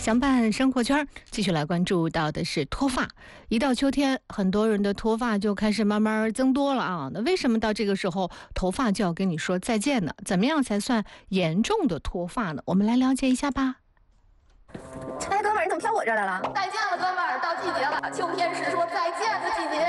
相伴生活圈，继续来关注到的是脱发。一到秋天，很多人的脱发就开始慢慢增多了啊。那为什么到这个时候头发就要跟你说再见呢？怎么样才算严重的脱发呢？我们来了解一下吧。 哎，哥们儿，你怎么飘我这儿来了？ 再见了，哥们儿，到季节了，秋天是说再见的季节。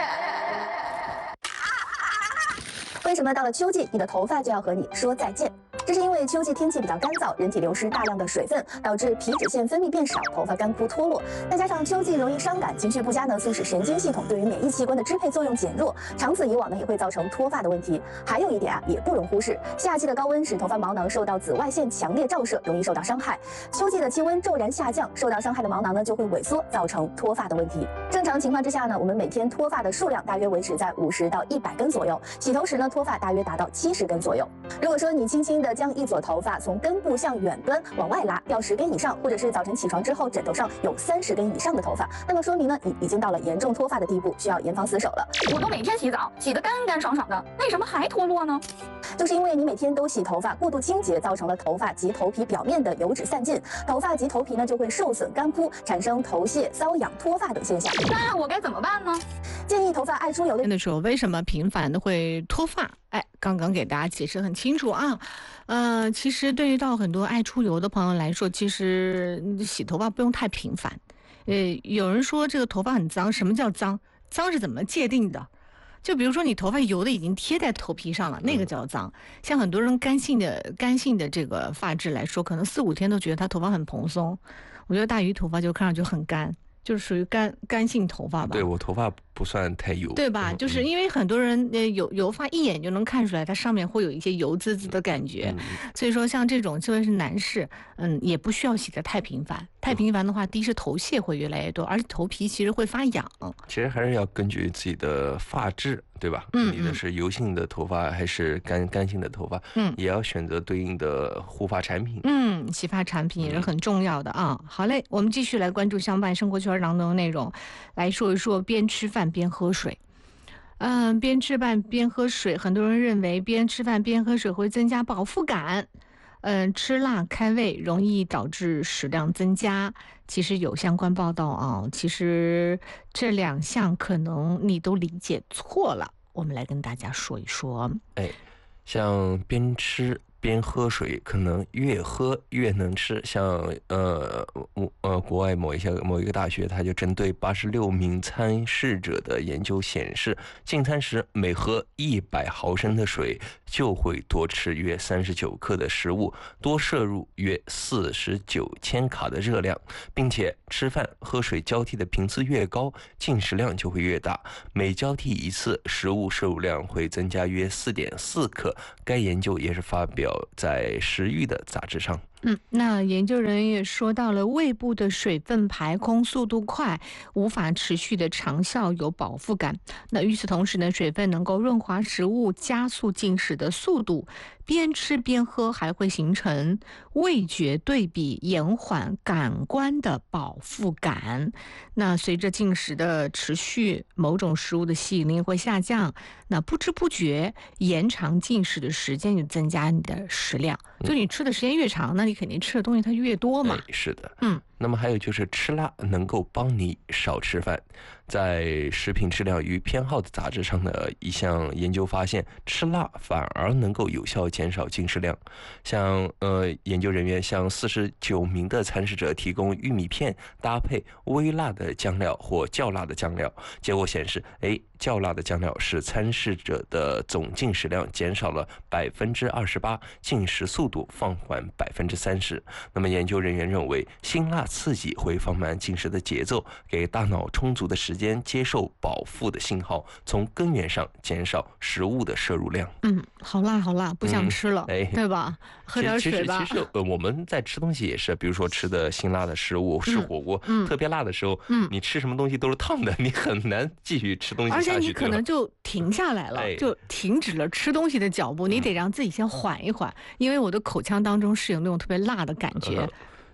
为什么到了秋季，你的头发就要和你说再见？这是因为秋季天气比较干燥，人体流失大量的水分，导致皮脂腺分泌变少，头发干枯脱落。再加上秋季容易伤感，情绪不佳呢，促使神经系统对于免疫器官的支配作用减弱，长此以往呢，也会造成脱发的问题。还有一点啊，也不容忽视，夏季的高温使头发毛囊受到紫外线强烈照射，容易受到伤害。秋季的气温骤然下降，受到伤害的毛囊呢就会萎缩，造成脱发的问题。正常情况之下呢，我们每天脱发的数量大约维持在50到100根左右，洗头时呢，脱发大约达到70根左右。如果说你轻轻的将一撮头发从根部向远端往外拉，掉10根以上，或者是早晨起床之后枕头上有30根以上的头发，那么说明呢，你已经到了严重脱发的地步，需要严防死守了。 我都每天洗澡，洗得干干爽爽的，为什么还脱落呢？ 就是因为你每天都洗头发，过度清洁造成了头发及头皮表面的油脂散尽，头发及头皮呢就会受损干枯，产生头屑、瘙痒、脱发等现象。 那我该怎么办呢？ 建议头发爱出油的时候，为什么频繁的会脱发？刚刚给大家解释很清楚啊。其实对于到很多爱出油的朋友来说，其实洗头发不用太频繁。有人说这个头发很脏，什么叫脏？脏是怎么界定的？就比如说你头发油的已经贴在头皮上了，那个叫脏。像很多人干性的这个发质来说，可能4-5天都觉得他头发很蓬松。我觉得大鱼头发就看上去很干，就是属于干性头发吧。 对，我头发不算太油， 对吧？就是因为很多人油发一眼就能看出来，它上面会有一些油滋滋的感觉。所以说像这种就算是男士，也不需要洗得太频繁。太频繁的话，第一是头屑会越来越多，而且头皮其实会发痒。 其实还是要根据自己的发质，对吧？你的是油性的头发还是干性的头发？也要选择对应的护发产品。 洗发产品也是很重要的啊。好嘞，我们继续来关注相伴生活圈当中的内容，来说一说边吃饭边喝水。边吃饭边喝水，很多人认为边吃饭边喝水会增加饱腹感。吃辣开胃容易导致食量增加。其实有相关报道啊，其实这2项可能你都理解错了。我们来跟大家说一说。 像边吃边喝水，可能越喝越能吃。像国外某一个大学，它就针对86名参试者的研究显示，进餐时每喝100毫升的水，就会多吃约39克的食物，多摄入约49千卡的热量，并且吃饭喝水交替的频次越高，进食量就会越大。每交替一次，食物摄入量会增加约4.4克。该研究也是发表在食欲的杂志上。 那研究人员也说到了，胃部的水分排空速度快，无法持续的长效有饱腹感。那与此同时呢，水分能够润滑食物，加速进食的速度。边吃边喝还会形成味觉对比，延缓感官的饱腹感。那随着进食的持续，某种食物的吸引力会下降，那不知不觉延长进食的时间，就增加你的食量。就你吃的时间越长，那你肯定吃的东西它越多嘛。 是的。那么还有就是吃辣能够帮你少吃饭。在《食品质量与偏好》的杂志上的一项研究发现，吃辣反而能够有效减少进食量。像研究人员向49名的参试者提供玉米片搭配微辣的酱料或较辣的酱料，结果显示，较辣的酱料使参试者的总进食量减少了28%，进食速度放缓30%。那么研究人员认为，辛辣刺激会放慢进食的节奏，给大脑充足的时间接受饱腹的信号，从根源上减少食物的摄入量。 好辣，不想吃了，对吧？喝点水吧。 其实我们在吃东西也是，比如说吃的辛辣的食物，吃火锅，特别辣的时候，你吃什么东西都是烫的，你很难继续吃东西下去。 而且你可能就停下来了，就停止了吃东西的脚步，你得让自己先缓一缓，因为我的口腔当中是有那种特别辣的感觉。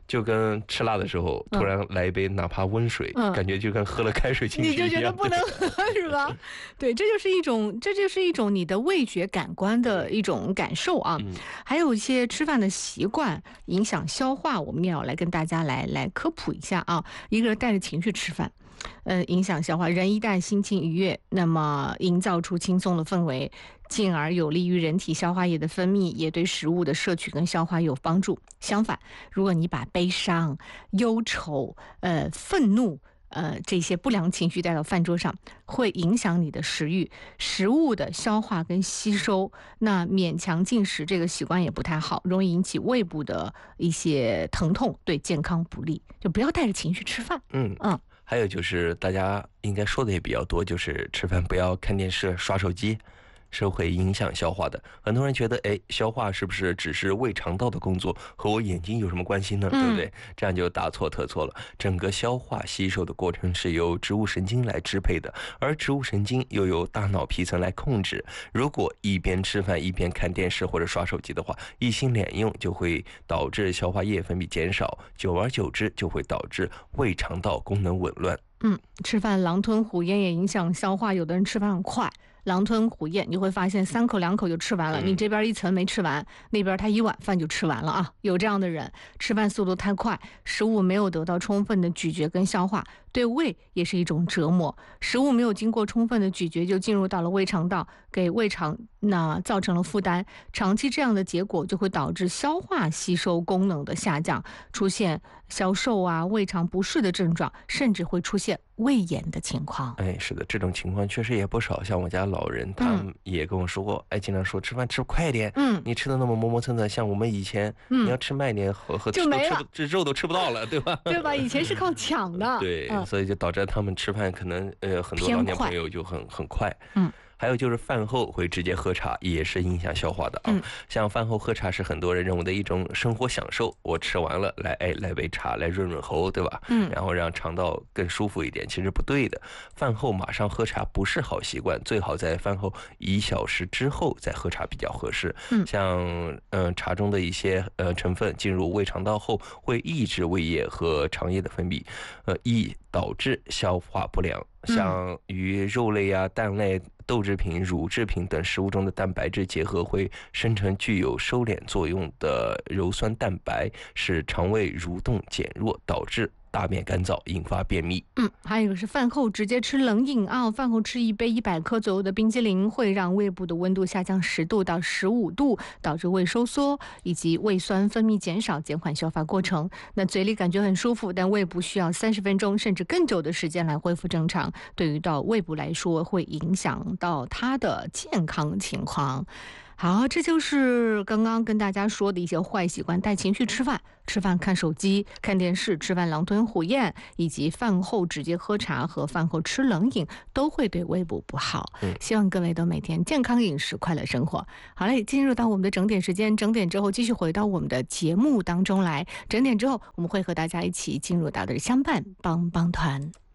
就跟吃辣的时候突然来一杯哪怕温水，感觉就跟喝了开水进去一样， 你就觉得不能喝是吧？对，这就是一种你的味觉感官的一种感受啊。还有一些吃饭的习惯影响消化，我们也要来跟大家来科普一下啊。一个人带着情绪吃饭，影响消化。人一旦心情愉悦，那么营造出轻松的氛围，进而有利于人体消化液的分泌，也对食物的摄取跟消化有帮助。相反，如果你把悲伤、忧愁、愤怒这些不良情绪带到饭桌上，会影响你的食欲、食物的消化跟吸收。那勉强进食这个习惯也不太好，容易引起胃部的一些疼痛，对健康不利。就不要带着情绪吃饭。 还有就是大家应该说的也比较多，就是吃饭不要看电视、刷手机，是会影响消化的。很多人觉得，消化是不是只是胃肠道的工作，和我眼睛有什么关系呢？对不对？这样就大错特错了。整个消化吸收的过程是由植物神经来支配的，而植物神经又由大脑皮层来控制。如果一边吃饭一边看电视或者刷手机的话，一心两用就会导致消化液分泌减少，久而久之就会导致胃肠道功能紊乱。 吃饭狼吞虎咽也影响消化，有的人吃饭很快。狼吞虎咽，你会发现3口2口就吃完了，你这边一层没吃完，那边他1碗饭就吃完了啊！有这样的人，吃饭速度太快，食物没有得到充分的咀嚼跟消化，对胃也是一种折磨。食物没有经过充分的咀嚼就进入到了胃肠道，给胃肠造成了负担，长期这样的结果就会导致消化吸收功能的下降，出现消瘦啊、胃肠不适的症状，甚至会出现胃炎的情况。 是的，这种情况确实也不少。像我家老人，他们也跟我说过，经常说吃饭吃快一点，你吃的那么磨磨蹭蹭，像我们以前，你要吃慢一点，和就没了， 这肉都吃不到了，对吧？ 对吧？以前是靠抢的， 对，所以就导致他们吃饭可能很多老年朋友就很快。还有就是饭后会直接喝茶，也是影响消化的啊。像饭后喝茶是很多人认为的一种生活享受，我吃完了来杯茶来润润喉，对吧？然后让肠道更舒服一点，其实不对的。饭后马上喝茶不是好习惯，最好在饭后1小时之后再喝茶比较合适。像茶中的一些成分进入胃肠道后，会抑制胃液和肠液的分泌，易导致消化不良。像与肉类啊、蛋类、豆制品、乳制品等食物中的蛋白质结合，会生成具有收敛作用的鞣酸蛋白，使肠胃蠕动减弱，导致大便干燥，引发便秘。 还有一个是饭后直接吃冷饮啊，饭后吃一杯100克左右的冰激凌，会让胃部的温度下降10度到15度，导致胃收缩以及胃酸分泌减少，减缓消化过程。那嘴里感觉很舒服，但胃部需要30分钟甚至更久的时间来恢复正常，对于到胃部来说会影响到它的健康情况。好，这就是刚刚跟大家说的一些坏习惯，带情绪吃饭，吃饭看手机、看电视，吃饭狼吞虎咽，以及饭后直接喝茶和饭后吃冷饮，都会对胃部不好。希望各位都每天健康饮食，快乐生活。好嘞，进入到我们的整点时间，整点之后继续回到我们的节目当中来。整点之后，我们会和大家一起进入到的相伴帮帮团。